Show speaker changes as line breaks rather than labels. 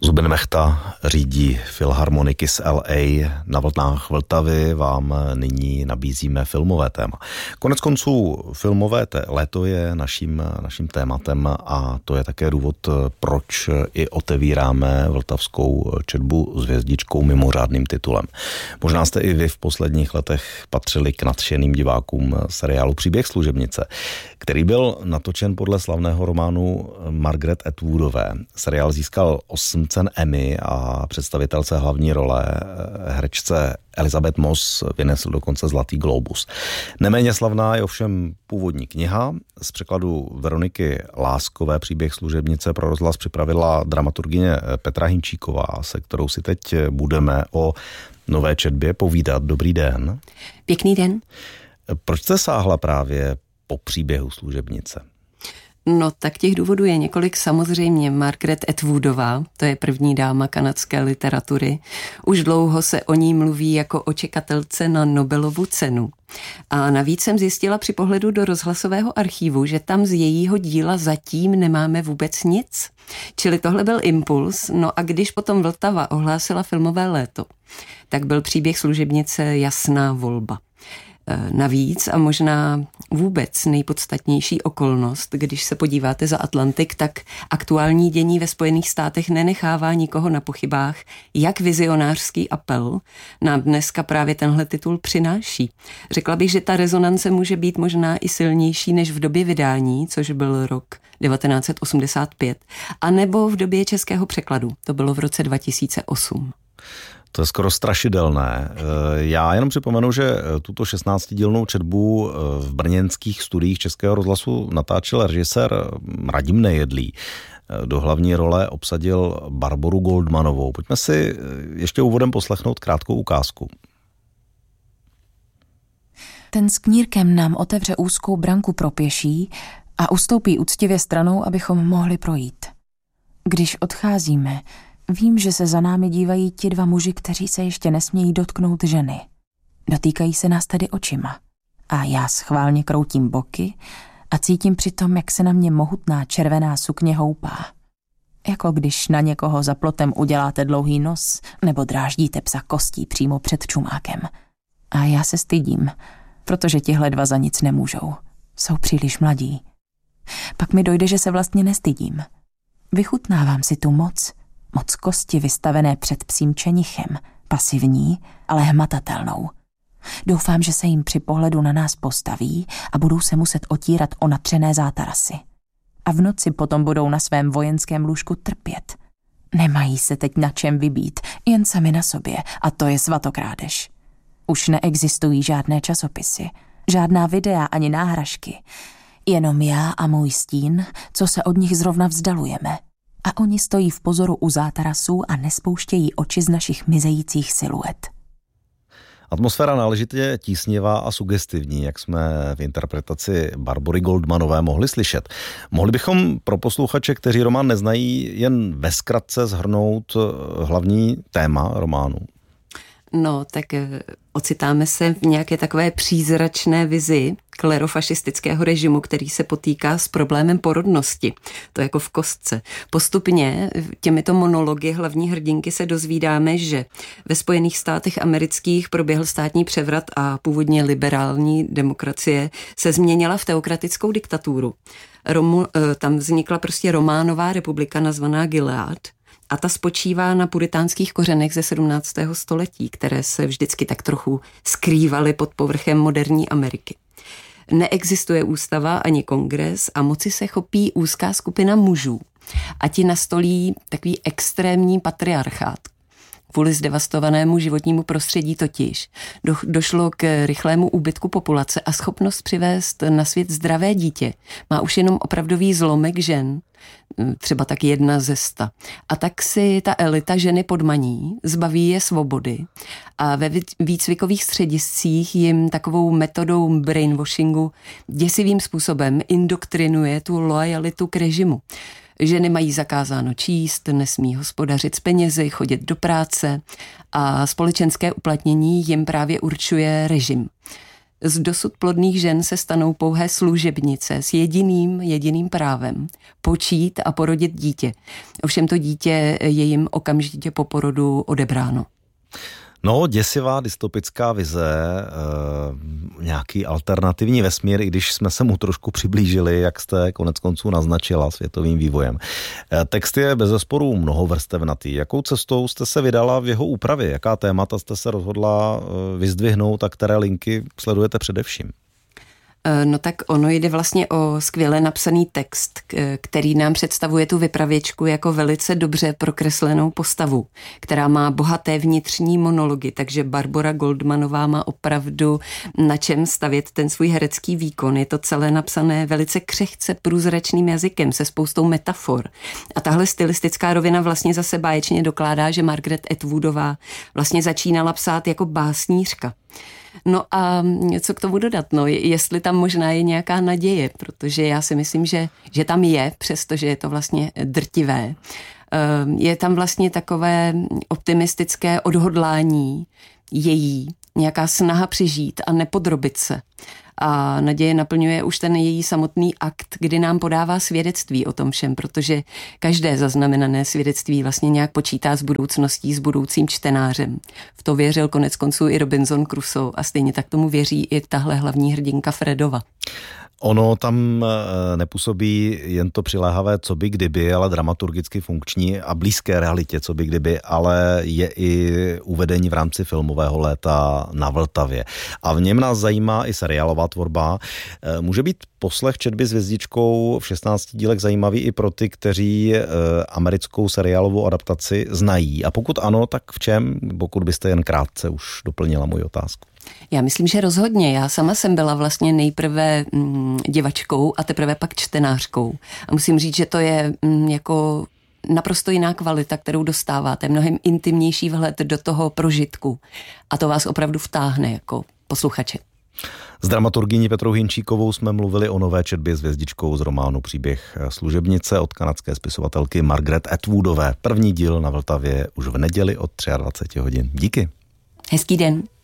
Zubin Mechta řídí Filharmoniky z LA. Na vlnách Vltavy vám nyní nabízíme filmové téma. Konec konců filmové léto je naším tématem a to je také důvod, proč i otevíráme vltavskou četbu s hvězdičkou mimořádným titulem. Možná jste i vy v posledních letech patřili k nadšeným divákům seriálu Příběh služebnice, který byl natočen podle slavného románu Margaret Atwoodové. Seriál získal 8 cen Emmy a představitelce hlavní role, herečce Elizabeth Moss, vynesl dokonce Zlatý glóbus. Neméně slavná je ovšem původní kniha. Z překladu Veroniky Láskové Příběh služebnice pro rozhlas připravila dramaturgyně Petra Hinčíková, se kterou si teď budeme o nové četbě povídat. Dobrý den.
Pěkný den.
Proč jste sáhla právě po Příběhu služebnice?
No, tak těch důvodů je několik. Samozřejmě Margaret Atwoodová, to je první dáma kanadské literatury. Už dlouho se o ní mluví jako o čekatelce na Nobelovu cenu. A navíc jsem zjistila při pohledu do rozhlasového archívu, že tam z jejího díla zatím nemáme vůbec nic. Čili tohle byl impuls. No a když potom Vltava ohlásila filmové léto, tak byl Příběh služebnice jasná volba. Navíc a možná vůbec nejpodstatnější okolnost, když se podíváte za Atlantik, tak aktuální dění ve Spojených státech nenechává nikoho na pochybách, jak vizionářský apel nám dneska právě tenhle titul přináší. Řekla bych, že ta rezonance může být možná i silnější než v době vydání, což byl rok 1985, anebo v době českého překladu, to bylo v roce 2008.
To je skoro strašidelné. Já jenom připomenu, že tuto 16dílnou četbu v brněnských studiích Českého rozhlasu natáčel režisér Radim Nejedlý. Do hlavní role obsadil Barboru Goldmanovou. Pojďme si ještě úvodem poslechnout krátkou ukázku.
Ten s knírkem nám otevře úzkou branku pro pěší a ustoupí úctivě stranou, abychom mohli projít. Když odcházíme, vím, že se za námi dívají ti dva muži, kteří se ještě nesmějí dotknout ženy. Dotýkají se nás tedy očima. A já schválně kroutím boky a cítím přitom, jak se na mě mohutná červená sukně houpá. Jako když na někoho za plotem uděláte dlouhý nos nebo dráždíte psa kostí přímo před čumákem. A já se stydím, protože tihle dva za nic nemůžou. Jsou příliš mladí. Pak mi dojde, že se vlastně nestydím. Vychutnávám si tu moc kosti vystavené před psím čenichem, pasivní, ale hmatatelnou. Doufám, že se jim při pohledu na nás postaví a budou se muset otírat o natřené zátarasy. A v noci potom budou na svém vojenském lůžku trpět. Nemají se teď na čem vybít, jen sami na sobě, a to je svatokrádež. Už neexistují žádné časopisy, žádná videa ani náhražky. Jenom já a můj stín, co se od nich zrovna vzdalujeme. A oni stojí v pozoru u zátarasů a nespouštějí oči z našich mizejících siluet.
Atmosféra náležitě tísnivá a sugestivní, jak jsme v interpretaci Barbory Goldmanové mohli slyšet. Mohli bychom pro posluchače, kteří román neznají, jen ve zkratce shrnout hlavní téma románu? No,
tak ocitáme se v nějaké takové přízračné vizi klerofašistického režimu, který se potýká s problémem porodnosti. To jako v kostce. Postupně těmito monology hlavní hrdinky se dozvídáme, že ve Spojených státech amerických proběhl státní převrat a původně liberální demokracie se změnila v teokratickou diktaturu. Tam vznikla prostě Románová republika nazvaná Gilead, a ta spočívá na puritánských kořenech ze 17. století, které se vždycky tak trochu skrývaly pod povrchem moderní Ameriky. Neexistuje ústava ani kongres a moci se chopí úzká skupina mužů. A ti nastolí takový extrémní patriarchát. Kvůli zdevastovanému životnímu prostředí totiž došlo k rychlému úbytku populace a schopnost přivést na svět zdravé dítě má už jenom opravdový zlomek žen, třeba tak 1 ze 100. A tak si ta elita ženy podmaní, zbaví je svobody a ve výcvikových střediscích jim takovou metodou brainwashingu děsivým způsobem indoktrinuje tu loajalitu k režimu. Ženy mají zakázáno číst, nesmí hospodařit s penězi, chodit do práce a společenské uplatnění jim právě určuje režim. z dosud plodných žen se stanou pouhé služebnice s jediným právem počít a porodit dítě. Ovšem to dítě je jim okamžitě po porodu odebráno.
No, děsivá dystopická vize, nějaký alternativní vesmír, i když jsme se mu trošku přiblížili, jak jste konec konců naznačila světovým vývojem. Text je bezesporu mnohovrstevnatý. Jakou cestou jste se vydala v jeho úpravě? Jaká témata jste se rozhodla vyzdvihnout a které linky sledujete především?
No tak ono jde vlastně o skvěle napsaný text, který nám představuje tu vypravěčku jako velice dobře prokreslenou postavu, která má bohaté vnitřní monology, takže Barbora Goldmanová má opravdu na čem stavět ten svůj herecký výkon. Je to celé napsané velice křehce průzračným jazykem se spoustou metafor. A tahle stylistická rovina vlastně zase báječně dokládá, že Margaret Atwoodová vlastně začínala psát jako básnířka. No a co k tomu dodat? No, jestli tam možná je nějaká naděje, protože já si myslím, že tam je, přestože je to vlastně drtivé. Je tam vlastně takové optimistické odhodlání její, nějaká snaha přežít a nepodrobit se. A naděje naplňuje už ten její samotný akt, kdy nám podává svědectví o tom všem, protože každé zaznamenané svědectví vlastně nějak počítá s budoucností, s budoucím čtenářem. V to věřil konec konců i Robinson Crusoe a stejně tak tomu věří i tahle hlavní hrdinka Fredova.
Ono tam nepůsobí jen to přiléhavé co by kdyby, ale dramaturgicky funkční a blízké realitě co by kdyby, ale je i uvedení v rámci filmového léta na Vltavě. A v něm nás zajímá i seriálová tvorba. Může být poslech Četby s hvězdičkou v 16 dílech zajímavý i pro ty, kteří americkou seriálovou adaptaci znají. A pokud ano, tak v čem? Pokud byste jen krátce už doplnila moji otázku.
Já myslím, že rozhodně. Já sama jsem byla vlastně nejprve děvačkou a teprve pak čtenářkou. A musím říct, že to je jako naprosto jiná kvalita, kterou dostáváte. Mnohem intimnější vhled do toho prožitku. A to vás opravdu vtáhne jako posluchače.
S dramaturgyní Petrou Hinčíkovou jsme mluvili o nové četbě s hvězdičkou z románu Příběh služebnice od kanadské spisovatelky Margaret Atwoodové. První díl na Vltavě už v neděli od 23 hodin. Díky.
Hezký den.